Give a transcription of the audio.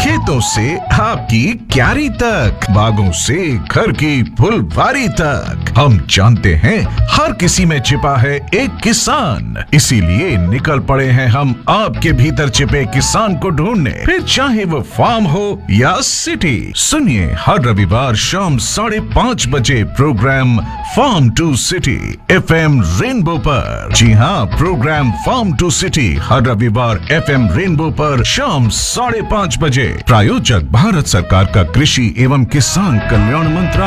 खेतों से आपकी क्यारी तक, बागों से घर की फुलवारी तक, हम जानते हैं हर किसी में छिपा है एक किसान। इसीलिए निकल पड़े हैं हम आपके भीतर छिपे किसान को ढूंढने, फिर चाहे वो फार्म हो या सिटी। सुनिए हर रविवार शाम 5:30 बजे programme farm to city FM rainbow पर। जी हाँ, प्रोग्राम फार्म टू सिटी हर रविवार FM रेनबो पर शाम 5:30 बजे। प्रायोजक भारत सरकार का कृषि एवं किसान कल्याण मंत्रालय।